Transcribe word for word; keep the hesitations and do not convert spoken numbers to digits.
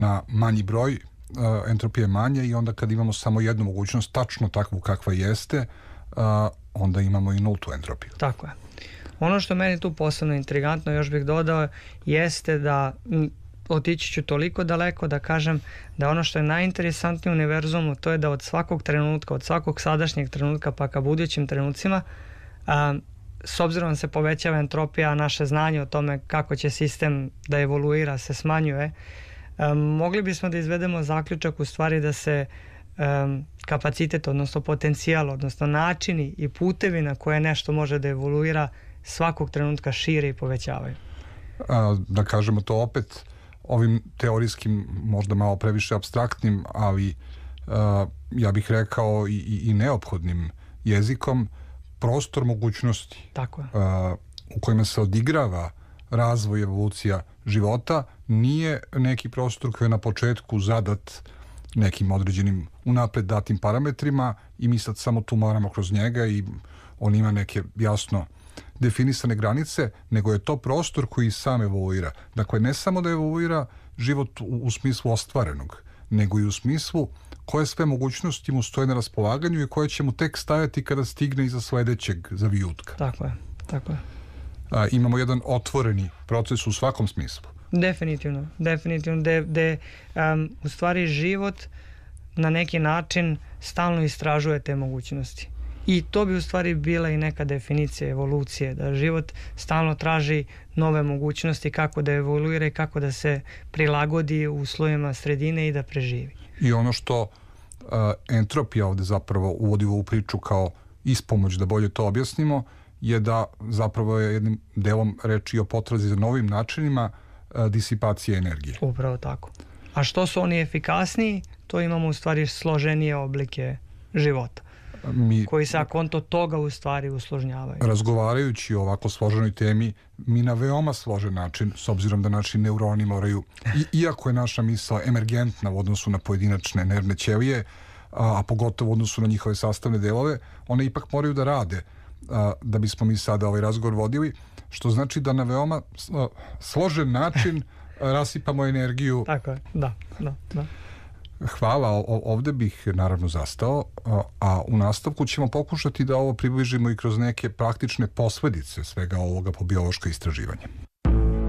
na manji broj, entropija je manje i onda kad imamo samo jednu mogućnost, tačno takvu kakva jeste, onda imamo i nultu entropiju. Tako je. Ono što meni tu posebno intrigantno, još bih dodao, jeste da otići ću toliko daleko da kažem da ono što je najinteresantnije u univerzumu, to je da od svakog trenutka, od svakog sadašnjeg trenutka pa ka budućim trenucima, a, s obzirom da se povećava entropija, naše znanje o tome kako će sistem da evoluira se smanjuje, a, mogli bismo da izvedemo zaključak u stvari da se a, kapacitet, odnosno potencijal, odnosno načini i putevi na koje nešto može da evoluira svakog trenutka šire i povećavaju. A, da kažemo to opet ovim teorijskim, možda malo previše apstraktnim, ali uh, ja bih rekao i, i, i neophodnim jezikom, prostor mogućnosti. Tako je. Uh, u kojima se odigrava razvoj i evolucija života nije neki prostor koji je na početku zadat nekim određenim unapred datim parametrima i mi sad samo tu moramo kroz njega i on ima neke jasno definisane granice, nego je to prostor koji sam evoluira. Dakle, ne samo da evoluira život u, u smislu ostvarenog, nego i u smislu koje sve mogućnosti mu stoje na raspolaganju i koje će mu tek stajati kada stigne iza sledećeg zavijutka. Tako je, tako je. A, imamo jedan otvoreni proces u svakom smislu. Definitivno, definitivno, de, de, um, u stvari život na neki način stalno istražuje te mogućnosti. I to bi u stvari bila i neka definicija evolucije, da život stalno traži nove mogućnosti kako da evoluira i kako da se prilagodi u uslovima sredine i da preživi. I ono što uh, entropija ovde zapravo uvodi u ovu priču kao ispomoć, da bolje to objasnimo, je da zapravo je jednim delom reči o potrazi za novim načinima uh, disipacije energije. Upravo tako. A što su oni efikasniji, to imamo u stvari složenije oblike života. Mi, koji se akonto toga u stvari usložnjavaju. Razgovarajući o ovako složenoj temi, mi na veoma složen način, s obzirom da naši neuroni moraju, i, iako je naša misla emergentna u odnosu na pojedinačne nervne ćelije, a, a pogotovo u odnosu na njihove sastavne delove, one ipak moraju da rade a, da bismo mi sada ovaj razgovor vodili, što znači da na veoma a, složen način a, rasipamo energiju. Tako je, da, da, da. Hvala, o, ovde bih naravno zastao, a, a u nastavku ćemo pokušati da ovo približimo i kroz neke praktične posledice svega ovoga po biološko istraživanje.